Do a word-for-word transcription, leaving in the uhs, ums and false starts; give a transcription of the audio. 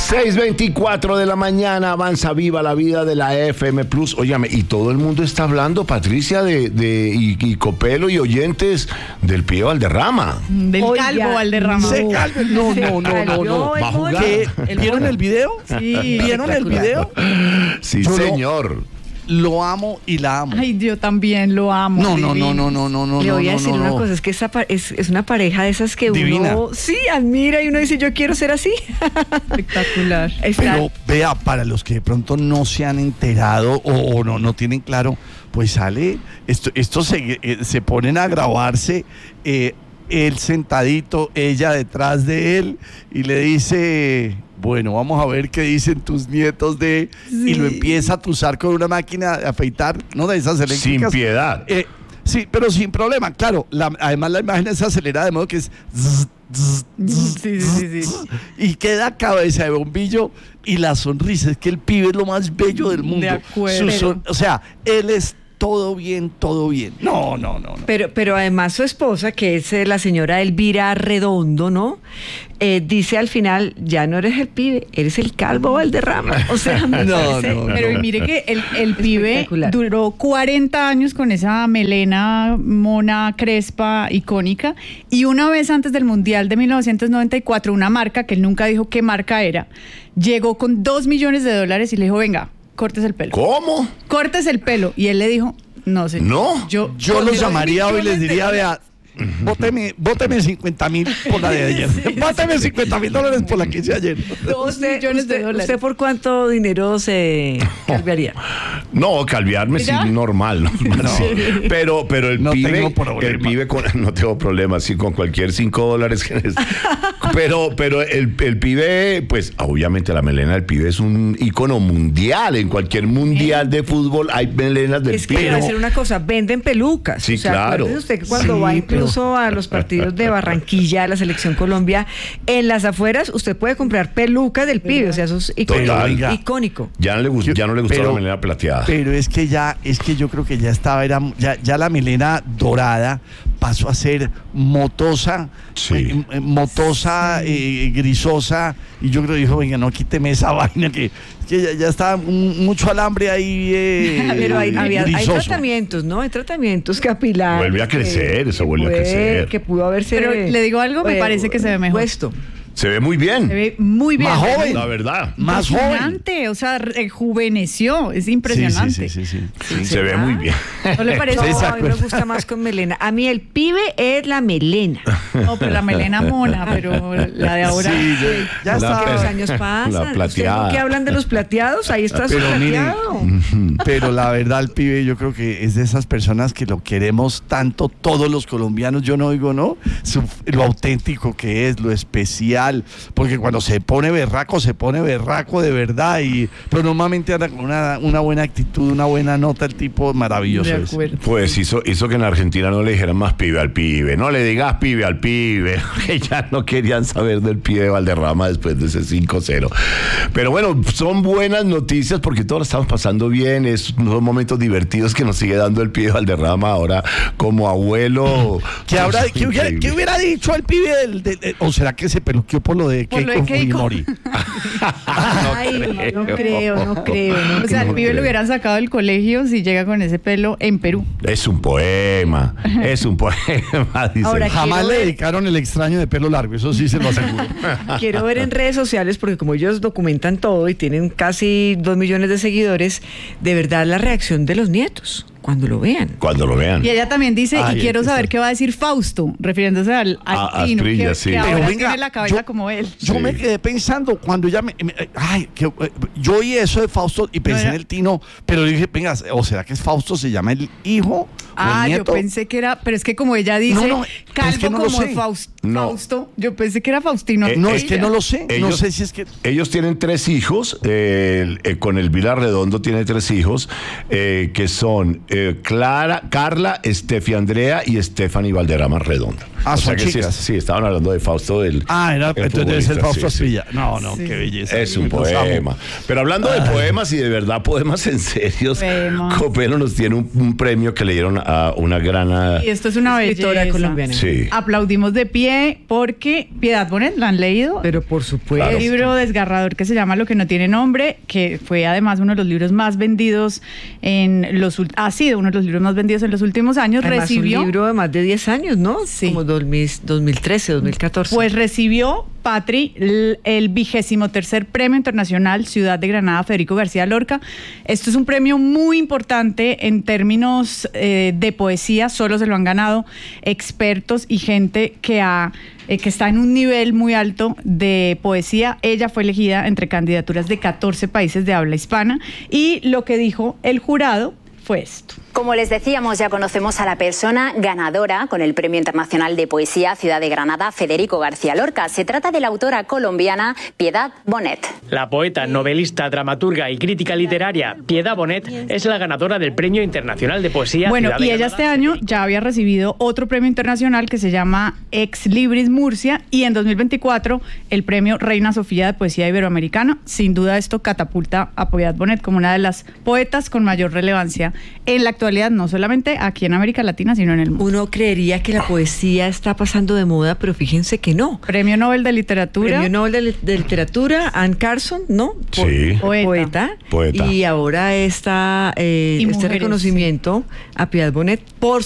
seis veinticuatro de la mañana, avanza viva la vida de la F M Plus. Óyame, y todo el mundo está hablando, Patricia, de, de y, y Copelo y oyentes del Pibe Valderrama. Del Oiga, calvo Valderrama. se calve- No, no, no, no, no. ¿Va a jugar? ¿Qué? ¿Vieron el video? Sí. ¿Vieron el video? Sí, Yo lo- señor. Lo amo y la amo. Ay, yo también lo amo. No, no, no, divino. no, no, no, no. Le voy a no, decir no, una no. cosa, es que esa pa- es, es una pareja de esas que Divina. uno sí admira y uno dice, yo quiero ser así. Espectacular. Está- Pero vea, para los que de pronto no se han enterado o, o no, no tienen claro, pues sale, esto, esto se, eh, se ponen a grabarse, eh, él sentadito, ella detrás de él, y le dice, bueno, vamos a ver qué dicen tus nietos de... Sí. Y lo empieza a tuzar con una máquina de afeitar, ¿no? De esas eléctricas. Sin piedad. Eh, sí, pero sin problema, claro. La- además la imagen es acelerada de modo que es... zzz, zzz, zzz, Sí, sí, sí, sí. y queda cabeza de bombillo y la sonrisa. Es que el pibe es lo más bello del mundo. De acuerdo. Su son- o sea, él es todo bien, todo bien. No, no, no, no. Pero, pero además su esposa, que es eh, la señora Elvira Redondo, ¿no? Eh, dice al final, ya no eres el pibe, eres el calvo Valderrama. O sea, me No, parece- no, Pero y mire que el, el pibe Espectacular. duró cuarenta años con esa melena mona, crespa, icónica. Y una vez antes del Mundial de mil novecientos noventa y cuatro, una marca, que él nunca dijo qué marca era, llegó con dos millones de dólares y le dijo, venga, cortes el pelo. ¿Cómo? Cortes el pelo. Y él le dijo, no, señor. No. Yo, Yo con los dos llamaría hoy y les millones de diría, vea, bóteme, bóteme cincuenta mil por la de ayer. Bóteme cincuenta mil dólares por la que hice ayer. Dos ¿Usted, millones de usted- dólares. ¿Usted por cuánto dinero se calviaría? No, calviarme sí, ¿Ya? normal. No, no. Pero, pero el No pibe, tengo problema. el pibe con, no tengo problema, sí, con cualquier cinco dólares que les- Pero, pero el, el pibe, pues, obviamente la melena del pibe es un ícono mundial. En cualquier mundial de fútbol hay melenas del Es que pibe. le voy a decir una cosa, venden pelucas. Sí, o sea, claro. acuérdese usted que cuando Sí, va pero- incluso a los partidos de Barranquilla, la Selección Colombia, en las afueras usted puede comprar pelucas del pibe, o sea, eso es icónico. Total. Oiga. icónico. Ya no le gustó, ya no le gustó Pero- la melena plateada. Pero es que ya, es que yo creo que ya estaba, era, ya, ya la melena dorada pasó a ser motosa, Sí. eh, eh, motosa, eh, grisosa, y yo creo que dijo, venga, no, quíteme esa vaina que, que ya, ya está un- mucho alambre ahí. Eh, Pero hay, había- hay grisoso. tratamientos, ¿no? Hay tratamientos capilares. Vuelve a crecer, que- eso que vuelve a puede- crecer. Que pudo haberse... Pero le digo algo, me eh, parece que se ve mejor. Puesto. Se ve muy bien. Se ve muy bien. Más joven. La verdad. Más joven. Impresionante, o sea, rejuveneció, es impresionante. Sí, sí, sí, sí, sí. Se ve muy bien. ¿No le parece? No, ¿Ustedes se a mí me acuerdan? gusta más con melena. A mí el pibe es la melena. No, pero la melena mona, pero la de ahora. Sí, yo- ya La está. Que los pe- años pasan. la ¿Ustedes plateada. no que hablan de los plateados? Ahí está su Pero mire, plateado. pero la verdad, el pibe, yo creo que es de esas personas que lo queremos tanto todos los colombianos. Yo no digo, ¿no? Su- lo auténtico que es, lo especial, porque cuando se pone berraco, se pone berraco de verdad. Y, pero normalmente anda con una, una buena actitud, una buena nota, el tipo maravilloso. De es. acuerdo. Pues hizo, hizo que en Argentina no le dijeran más pibe al pibe. No le digas pibe al pibe. Que ya no querían saber del pibe de Valderrama después de ese cinco cero. Pero bueno, son buenas noticias porque todos lo estamos pasando bien. Es unos momentos divertidos que nos sigue dando el pibe de Valderrama ahora como abuelo. ¿Qué, habrá, Pues, qué, hubiera, increíble. qué hubiera dicho al pibe del, del- del- o será que se peluqueó por lo de Por lo de Keiko Keiko. Fujimori? Ay, no creo, no creo. No O sea, creo. el pibe lo hubieran sacado del colegio si llega con ese pelo en Perú. Es un poema. Es un poema, dice. Ahora, Jamás quiero le ver- dedicaron el extraño de pelo largo, eso sí se lo aseguro. Quiero ver en redes sociales, porque como ellos documentan todo y tienen casi dos millones de seguidores, de verdad la reacción de los nietos cuando lo vean. Cuando lo vean. Y ella también dice, Ay, y quiero es que saber está- qué va a decir Fausto, refiriéndose al, al A- a Tino, Asprilla, que, sí. que Pero ahora venga, tiene la cabeza yo- como él. Yo Sí. me quedé pensando cuando ya me, me- ay, que, eh, yo oí eso de Fausto y pensé No era- en el Tino, pero dije, venga, o será que es Fausto, se llama el hijo Ah, o el yo nieto. pensé que era, pero es que como ella dice, No, no, calvo es que no lo como sé. Faust- No. Fausto, yo pensé que era Faustino. Eh, No, eh, es que no lo sé, no ellos- sé si es que Ellos tienen tres hijos, eh, el- eh, con Elvira Redondo tiene tres hijos, eh, que son eh, eh, Clara, Carla, Estefi Andrea y Stephanie Valderrama Redondo. Ah, o sea son que sí, chicas. sí, estaban hablando de Fausto del. Ah, era, el entonces debe ser futbolista, Fausto sí, sí. Asprilla. No, no, Sí. qué belleza. Es un Los amo. poema. Pero hablando de poemas y de verdad poemas en serio, Poemas. Copelo nos tiene un, un premio que le dieron a una gran. ah, Y esto es una Escritora belleza. colombiana. Sí. Aplaudimos de pie porque Piedad Bonet, ¿la han leído? Pero por supuesto. Claro. Un libro desgarrador que se llama Lo que no tiene nombre, que fue además uno de los libros más vendidos en los ult- ha sido uno de los libros más vendidos en los últimos años. Además, recibió un libro de más de diez años, ¿no? Sí. Como dos mil, dos mil trece, dos mil catorce. Pues recibió, Patri, l- el vigésimo tercer Premio Internacional Ciudad de Granada Federico García Lorca. Esto es un premio muy importante en términos eh, de poesía, solo se lo han ganado expertos y gente que ha eh, que está en un nivel muy alto de poesía. Ella fue elegida entre candidaturas de catorce países de habla hispana y lo que dijo el jurado fue esto. Como les decíamos, ya conocemos a la persona ganadora con el Premio Internacional de Poesía Ciudad de Granada, Federico García Lorca. Se trata de la autora colombiana Piedad Bonet. La poeta, novelista, dramaturga y crítica literaria Piedad Bonet es la ganadora del Premio Internacional de Poesía. Bueno, Ciudad de y ella Granada. este año ya había recibido otro premio internacional que se llama Ex Libris Murcia y en dos mil veinticuatro el premio Reina Sofía de Poesía Iberoamericana. Sin duda esto catapulta a Piedad Bonet como una de las poetas con mayor relevancia en la actualidad, no solamente aquí en América Latina, sino en el mundo. Uno creería que la poesía está pasando de moda, pero fíjense que no. Premio Nobel de Literatura. Premio Nobel de, de Literatura, Anne Carson, ¿no? Po- Sí. Poeta. Poeta. Poeta. Y ahora está eh, Y este mujeres, reconocimiento a Piedad Bonet por